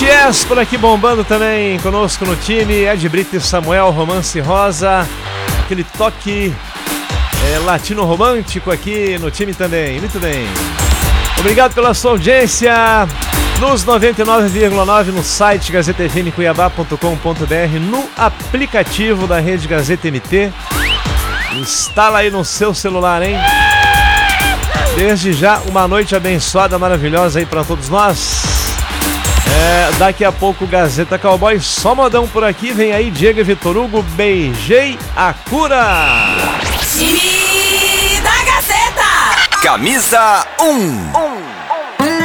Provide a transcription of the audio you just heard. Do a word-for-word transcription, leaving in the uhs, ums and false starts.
B T S por aqui bombando também conosco no time. Ed Brito e Samuel, Romance Rosa. Aquele toque é, latino romântico aqui no time também. Muito bem. Obrigado pela sua audiência. Nos noventa e nove vírgula nove no site gazeta f m cuiabá ponto com ponto b r, no aplicativo da Rede Gazeta M T. Instala aí no seu celular, hein? Desde já, uma noite abençoada, maravilhosa aí pra todos nós. É, daqui a pouco Gazeta Cowboy, só modão por aqui. Vem aí Diego e Vitor Hugo, beijei a cura. Time da Gazeta. Camisa um.